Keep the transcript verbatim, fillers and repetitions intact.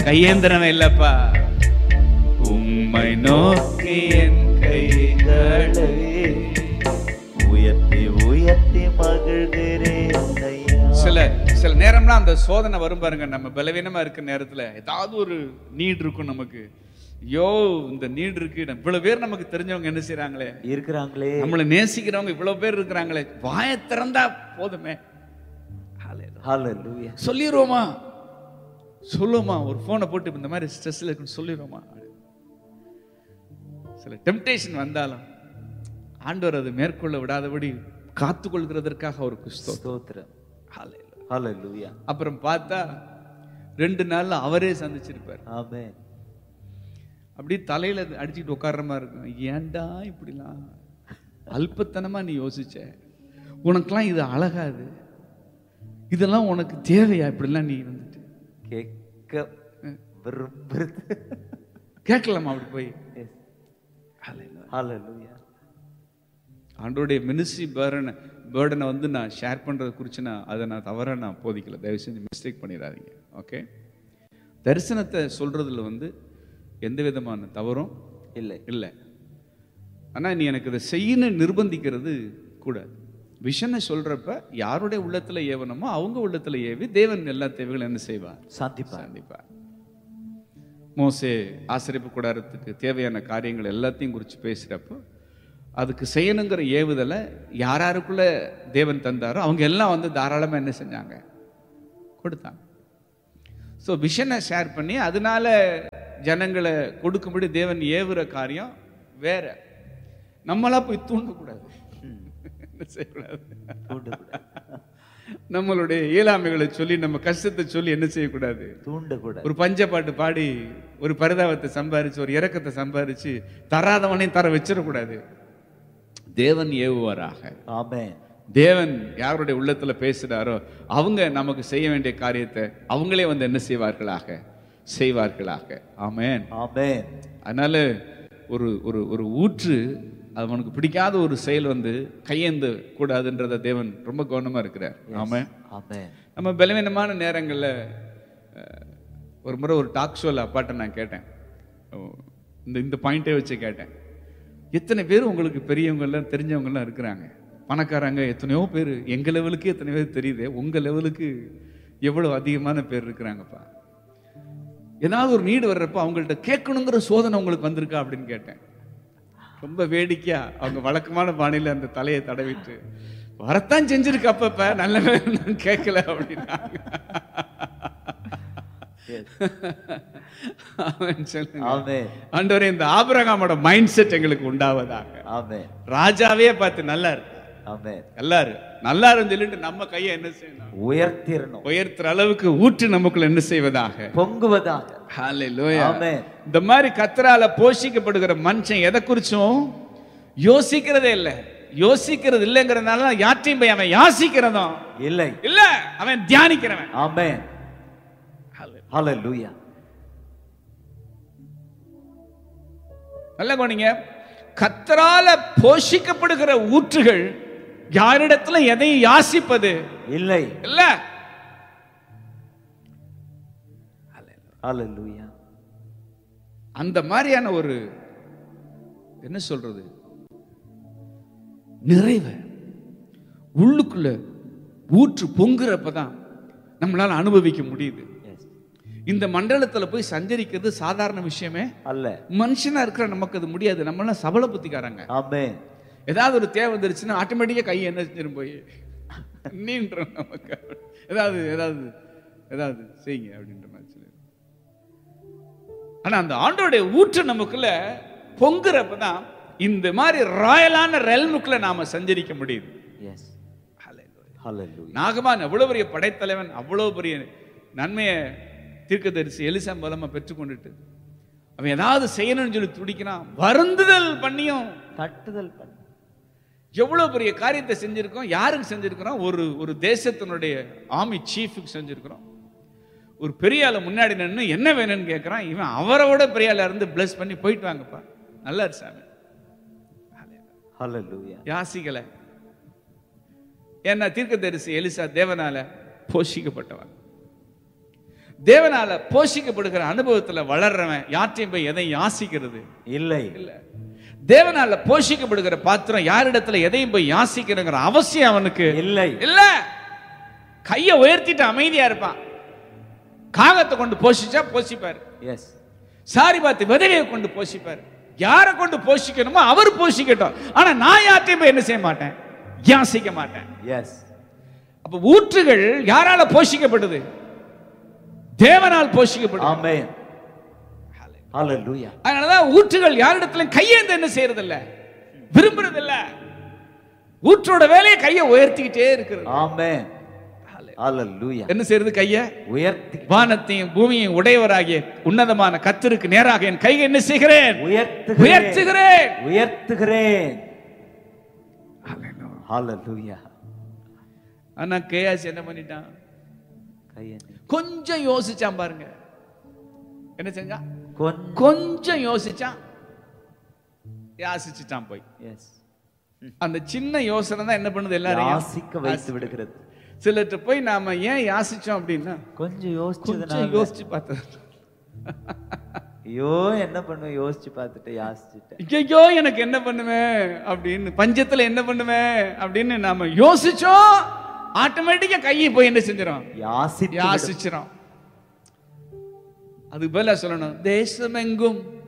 கையேந்திரன் இல்லப்பா, உம்மை நோக்கி என் கைகளை உயர்த்தி உயர்த்தி மகிழ்கிறேன் ஐயா. சில சில நேரம்லாம் அந்த சோதனை வரும் பாருங்க. நம்ம பலவீனமா இருக்க நேரத்துல ஏதாவது ஒரு நீட் இருக்கும் நமக்கு. ஐயோ இந்த நீட் இருக்கு, இவ்வளவு பேர் நமக்கு தெரிஞ்சவங்க என்ன செய்யறாங்களே, இருக்கிறாங்களே, நம்மளை நேசிக்கிறவங்க இவ்வளவு பேர் இருக்கிறாங்களே, வாயை திறந்தா போதுமே, ஹல்லேலூயா சொல்லிடுவோமா சொல்லுவோமா, ஒரு போனை போட்டு இந்த மாதிரி ஸ்ட்ரெஸ்ல இருக்குன்னு சொல்லிடுவோமா. சில டெம்டேஷன் வந்தாலும் ஆண்டவர் அது மேற்கொள்ள விடாதபடி காத்துக்கொள்கிறதற்காக அவருக்கு ஸ்தோத்திரம். ஹல்லேலூயா. அப்புறம் பார்த்தா ரெண்டு நாள்ல அவரே சந்திச்சிருப்பார். ஆமென். அப்படி தலையில அடிச்சுட்டு உட்கார்ற மாதிரி இருக்கும். ஏன்டா இப்படிலாம் அல்பத்தனமா நீ யோசிச்ச, உனக்கெல்லாம் இது அழகாது, இதெல்லாம் உனக்கு தேவையா, இப்படிலாம் நீ வந்துட்டு கேட்க விரும்புறது கேட்கலாமா அப்படி போய். ஹல்லேலூயா. ஆண்டோடைய மினிஸ்ட்ரி பேர்டனை பேர்டனை வந்து நான் ஷேர் பண்ணுறது குறித்து நான் அதை நான் தவறாக நான் போதிக்கல, தயவு செஞ்சு மிஸ்டேக் பண்ணிடாதீங்க. ஓகே, தரிசனத்தை சொல்கிறதுல வந்து எந்த விதமான தவறும் இல்லை இல்லை. ஆனால் நீ எனக்கு இதை செய்யணும் நிர்பந்திக்கிறது கூடாது. விஷனை சொல்கிறப்ப யாருடைய உள்ளத்தில் ஏவனமோ அவங்க உள்ளத்தில் ஏவி தேவன் எல்லா தேவைகளும் என்ன செய்வார், சாந்திப்பார் சாந்திப்பார். மோசே ஆசரிப்பு கூடாரத்துக்கு தேவையான காரியங்கள் எல்லாத்தையும் குறித்து பேசுகிறப்போ அதுக்கு செய்யணுங்கிற ஏவுதலை யாராருக்குள்ள தேவன் தந்தாரோ அவங்க எல்லாம் வந்து தாராளமாக என்ன செஞ்சாங்க, கொடுத்தாங்க. ஸோ விஷனை ஷேர் பண்ணி அதனால ஜனங்களை கொடுக்கும்படி தேவன் ஏவுற காரியம் வேற. நம்மளா போய் தூண்டக்கூடாது, என்ன செய்யக்கூடாது, நம்மளுடைய இயலாமைகளை சொல்லி நம்ம கஷ்டத்தை சொல்லி என்ன செய்யக்கூடாது, தூண்டக்கூடாது. ஒரு பஞ்ச பாட்டு பாடி ஒரு பரிதாபத்தை சம்பாரிச்சு ஒரு இரக்கத்தை சம்பாரிச்சு தராதவனையும் தர வச்சிடக்கூடாது. தேவன் ஏவுவாராக. ஆமென். தேவன் யாருடைய உள்ளத்துல பேசுறாரோ அவங்க நமக்கு செய்ய வேண்டிய காரியத்தை அவங்களே வந்து என்ன செய்வார்களாக, செய்வார்களாக. ஆமென், ஆமென். அதனால ஒரு ஒரு ஒரு ஊற்று அவனுக்கு பிடிக்காத ஒரு செயல் வந்து கையேந்த கூடாதுன்றத தேவன் ரொம்ப கவனமா இருக்கிறார். ஆமென், ஆமென். நம்ம பலவீனமான நேரங்கள்ல ஒரு முறை ஒரு டாக் ஷோல அப்பாட்ட நான் கேட்டேன், இந்த இந்த பாயிண்டே வச்சு கேட்டேன், எத்தனை பேர் உங்களுக்கு பெரியவங்கெல்லாம் தெரிஞ்சவங்கெல்லாம் இருக்கிறாங்க, பணக்காரங்க எத்தனையோ பேர், எங்கள் லெவலுக்கு எத்தனை பேர் தெரியுது, உங்கள் லெவலுக்கு எவ்வளோ அதிகமான பேர் இருக்கிறாங்கப்பா. ஏதாவது ஒரு நீடு வர்றப்ப அவங்கள்ட்ட கேட்கணுங்கிற சோதனை உங்களுக்கு வந்திருக்கா அப்படின்னு கேட்டேன். ரொம்ப வேடிக்கையா அவங்க வழக்கமான பாணியில் அந்த தலையை தடவிட்டு வரத்தான் செஞ்சிருக்கு அப்பப்ப, நல்ல நான் கேட்கல அப்படின்னாங்க. ஆண்டவரே இந்த ஆபிரகாமோட மைண்ட் செட் எங்களுக்கு உண்டாவதாக. ராஜாவே பார்த்து நல்லா இருக்கு, நல்லா இருக்கு, நல்லா இருந்து சொல்லிட்டு நம்ம கையை என்ன செய்யணும், உயர்த்திரணும். உயர்த்துற அளவுக்கு ஊற்று நமக்குள்ள என்ன செய்வதாக, பொங்குவதாக. ஹல்லேலூயா. இந்த மாதிரி கர்த்தரால போஷிக்கப்படுகிற மனுஷன் எதை குறிச்சும் யோசிக்கிறதே இல்லை. யோசிக்கிறது இல்லைங்கிறதுனால யாற்றையும் போய் அவன் யாசிக்கிறதும் இல்லை, இல்ல அவன் தியானிக்கிறவன். ஆமென், ஹல்லேலூயா. நல்ல கவனிங்க, கர்த்தரால போஷிக்கப்படுகிற ஊற்றுகள் யாரிடத்துல எதையும் யாசிப்பது இல்லை, இல்ல. ஹல்லேலூயா. அந்த மாதிரியான ஒரு என்ன சொல்றது நிறைவு உள்ளுக்குள்ள ஊற்று பொங்குறப்பதான் நம்மளால அனுபவிக்க முடியுது. இந்த மண்டலத்துல போய் சஞ்சரிக்கிறது சாதாரண விஷயமே அல்ல. மனுஷனா இருக்கிற நமக்கு அது முடியாது. நம்ம எல்லாம் சபல புத்திக்காரங்க. ஆமென். ஏதாவது ஒரு தேவை வந்துருச்சுன்னா ஆட்டோமேட்டிக்கா கை என்ன செஞ்சிடும் போய் நீன்ற நமக்கு ஏதாவது ஏதாவது ஏதாவது செய்யுங்க அப்படின்ற மாதிரி சொல்லி. ஆனா அந்த ஆண்டோடைய ஊற்று நமக்குள்ள பொங்குறப்பதான் இந்த மாதிரி ராயலான ரெல்முக்குள்ள நாம சஞ்சரிக்க முடியுது. நாகமான் அவ்வளவு பெரிய படைத்தலைவன், அவ்வளவு பெரிய நன்மையை தீர்க்கதரிசி எலிசா மூலமா பெற்றுக்கொண்டுட்டு அவன் ஏதாவது செய்யணும்னு சொல்லி துடிக்கிறான். வருந்துதல் பண்ணியும் தட்டுதல் பண்ணி எவ்வளவு பெரிய காரியத்தை செஞ்சிருக்கோம். யாருக்கு செஞ்சிருக்கிறோம்? ஒரு ஒரு தேசத்தினுடைய ஆர்மி சீஃபுக்கு செஞ்சிருக்கிறோம். ஒரு பெரிய ஆளை முன்னாடி நின்று என்ன வேணும்னு கேட்கிறான். இவன் அவரோட பெரிய ஆளா இருந்து பிளஸ் பண்ணி போயிட்டு வாங்கப்பா, நல்லா இரு சாமி. ஹல்லேலூயா. யாசிக்கல. ஏன்னா தீர்க்கதரிசி எலிசா தேவனால போஷிக்கப்பட்டவன். தேவனால போஷிக்கப்படுகிற அனுபவத்துல வளர்றவன் யார்ட்டையும் போய் எதையும் யாசிக்கிறது இல்லை. இல்ல. தேவனால போஷிக்கப்படுகிற பாத்திரம் யாரிடத்துல எதையும் போய் யாசிக்கிறங்கிற அவசியம் அவனுக்கு இல்லை. இல்ல. கையை உயர்த்திட்டு அமைதியா இருப்பான். காகத்தை கொண்டு போஷிச்சா போஷிப்பார். எஸ். சாரி பார்த்து விதவையை கொண்டு போஷிப்பார். யாரை கொண்டு போஷிக்கணுமோ அவர் போஷிக்கட்டும். ஆனா நான் யார்ட்டையும் போய் என்ன செய்ய மாட்டேன், யாசிக்க மாட்டேன். எஸ். அப்ப ஊற்றுகள் யாரால போஷிக்கப்படுது? தேவனால் போஷிக்கப்படுது. ஆமென். ஹalleluya. அதனாலதான் ஊற்றுகள் யாரிடத்துல கையேந்து என்ன செய்யறது இல்ல, விரும்புறது இல்ல. ஊற்றோட வேலையை கையை உயர்த்திக்கிட்டே இருக்கிறது. ஆமென். ஹalleluya. என்ன செய்யறது? கையை உயர்த்தி வானத்தையும் பூமியையும் உடையவராகிய உன்னதமான கர்த்தருக்கு நேராக என் கையை என்ன செய்கிறேன்? உயர்த்துகிறேன். உயர்த்துகிறேன். உயர்த்துகிறேன். ஹalleluya. ஆனா கேயாஸ் என்ன பண்ணிட்டான்? கையை கொஞ்சம் யோசிச்சான் பாருங்க. என்ன செஞ்சான்? கொஞ்சம் கொஞ்சம் யோசிச்சான், யாசிச்சுட்டான் போய். எஸ். அந்த சின்ன யோசனை தான் என்ன பண்ணுது? எல்லாரையும் யாசிக்க வைத்து விடுகிறது. சிலர்ட்ட போய் நாம ஏன் யாசிச்சோம் அப்படின்னா, கொஞ்சம் யோசிச்சதுனால கொஞ்சம் யோசிச்சு பார்த்தது. ஐயோ என்ன பண்ணுவேன் யோசிச்சு பார்த்துட்டு யாசிச்சுட்டேன். ஐயோ எனக்கு என்ன பண்ணுவேன் அப்படின்னு, பஞ்சத்துல என்ன பண்ணுவேன் அப்படின்னு நாம யோசிச்சோம். ஆட்டோமேட்டிக்கா கையை போய் என்ன செஞ்சிடும்? யாசி யாசிச்சிடும். அதுக்கு பதிலா சொல்லணும், தேசமெங்கும்